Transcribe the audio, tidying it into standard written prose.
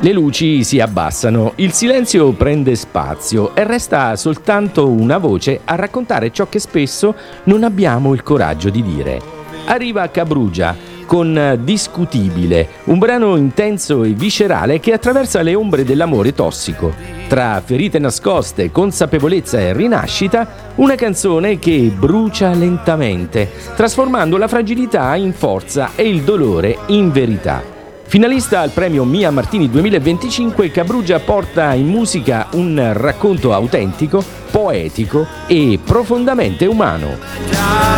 Le luci si abbassano, il silenzio prende spazio e resta soltanto una voce a raccontare ciò che spesso non abbiamo il coraggio di dire. Arriva Cabrugia con Discutibile, un brano intenso e viscerale che attraversa le ombre dell'amore tossico. Tra ferite nascoste, consapevolezza e rinascita, una canzone che brucia lentamente, trasformando la fragilità in forza e il dolore in verità. Finalista al premio Mia Martini 2025, Cabrugia porta in musica un racconto autentico, poetico e profondamente umano.